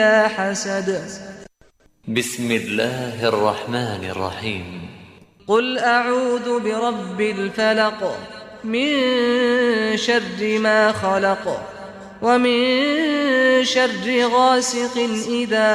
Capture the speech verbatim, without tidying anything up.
إلا حسد. بسم الله الرحمن الرحيم. قل أعوذ برب الفلق من شر ما خلق ومن شر غاسق إذا